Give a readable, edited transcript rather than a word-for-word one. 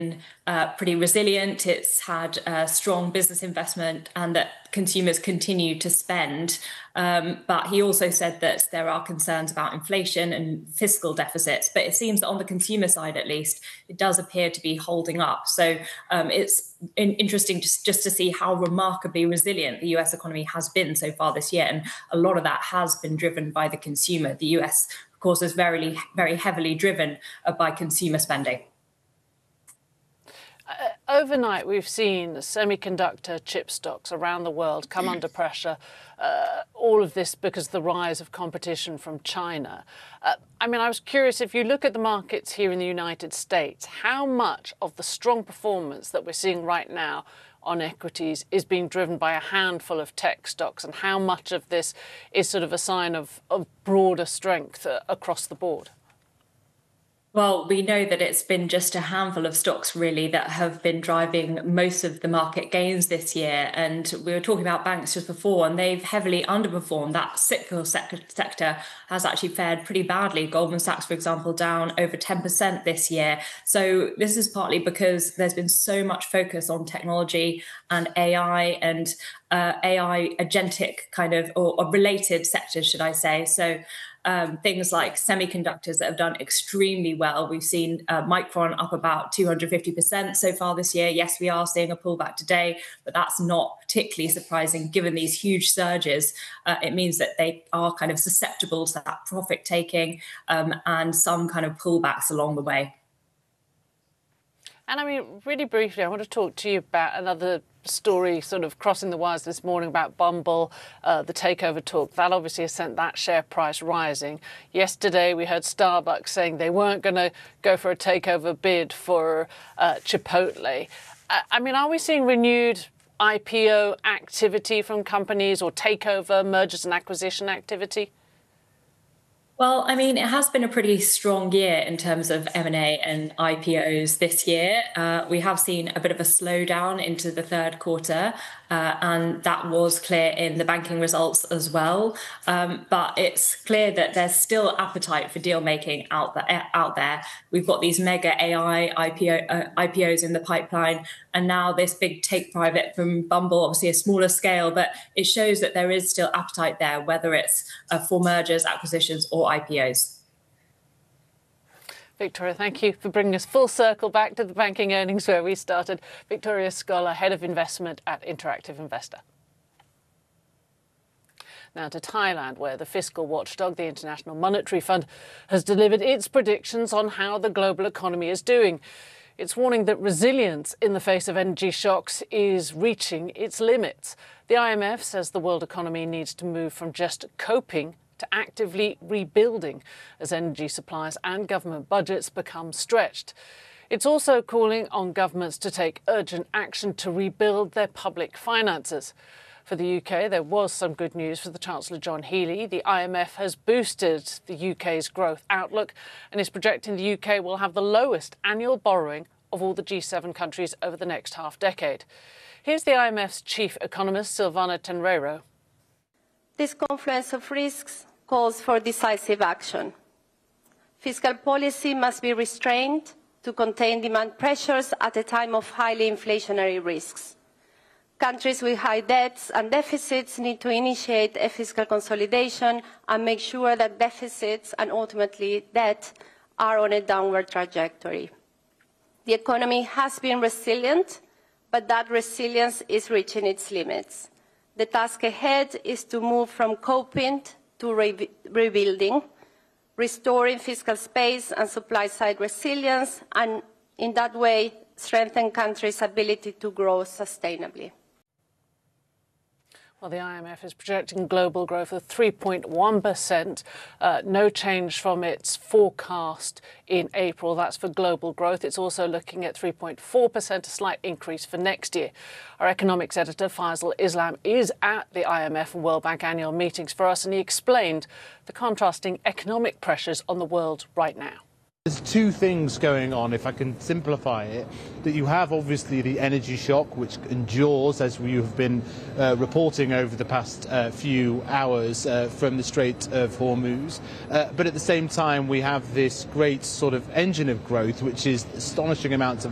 pretty resilient. It's had strong business investment and that consumers continue to spend. But he also said that there are concerns about inflation and fiscal deficits. But it seems that on the consumer side, at least, it does appear to be holding up. So it's interesting just to see how remarkably resilient the US economy has been so far this year. And a lot of that has been driven by the consumer. The US, of course, is very, very heavily driven by consumer spending. Overnight, we've seen semiconductor chip stocks around the world come under pressure, all of this because of the rise of competition from China. I was curious, if you look at the markets here in the United States, how much of the strong performance that we're seeing right now on equities is being driven by a handful of tech stocks, and how much of this is sort of a sign of broader strength across the board? Well, we know that it's been just a handful of stocks really that have been driving most of the market gains this year. And we were talking about banks just before, and they've heavily underperformed. That cyclical sector has actually fared pretty badly. Goldman Sachs, for example, down over 10% this year. So this is partly because there's been so much focus on technology and AI agentic kind of, or related sectors, should I say. So things like semiconductors that have done extremely well. We've seen Micron up about 250% so far this year. Yes, we are seeing a pullback today, but that's not particularly surprising given these huge surges. It means that they are kind of susceptible to that profit taking and some kind of pullbacks along the way. And really briefly, I want to talk to you about another story sort of crossing the wires this morning about Bumble, the takeover talk. That obviously has sent that share price rising. Yesterday, we heard Starbucks saying they weren't going to go for a takeover bid for Chipotle. Are we seeing renewed IPO activity from companies, or takeover, mergers and acquisition activity? Well, it has been a pretty strong year in terms of M&A and IPOs this year. We have seen a bit of a slowdown into the third quarter, and that was clear in the banking results as well. But it's clear that there's still appetite for deal making out there. We've got these mega AI IPOs in the pipeline, and now this big take private from Bumble, obviously a smaller scale, but it shows that there is still appetite there, whether it's for mergers, acquisitions, or IPOs. Victoria, thank you for bringing us full circle back to the banking earnings where we started. Victoria Scholar, Head of Investment at Interactive Investor. Now to Thailand, where the fiscal watchdog, the International Monetary Fund, has delivered its predictions on how the global economy is doing. It's warning that resilience in the face of energy shocks is reaching its limits. The IMF says the world economy needs to move from just coping to actively rebuilding as energy supplies and government budgets become stretched. It's also calling on governments to take urgent action to rebuild their public finances. For the UK, there was some good news for the Chancellor John Healey. The IMF has boosted the UK's growth outlook and is projecting the UK will have the lowest annual borrowing of all the G7 countries over the next half-decade. Here's the IMF's chief economist, Silvana Tenreiro. This confluence of risks calls for decisive action. Fiscal policy must be restrained to contain demand pressures at a time of highly inflationary risks. Countries with high debts and deficits need to initiate a fiscal consolidation and make sure that deficits and ultimately debt are on a downward trajectory. The economy has been resilient, but that resilience is reaching its limits. The task ahead is to move from coping to rebuilding, restoring fiscal space and supply-side resilience, and in that way strengthen countries' ability to grow sustainably. Well, the IMF is projecting global growth of 3.1%, no change from its forecast in April. That's for global growth. It's also looking at 3.4%, a slight increase for next year. Our economics editor, Faisal Islam, is at the IMF and World Bank annual meetings for us, and he explained the contrasting economic pressures on the world right now. There's two things going on, if I can simplify it. That you have obviously the energy shock, which endures, as we have been reporting over the past few hours from the Strait of Hormuz. But at the same time, we have this great sort of engine of growth, which is astonishing amounts of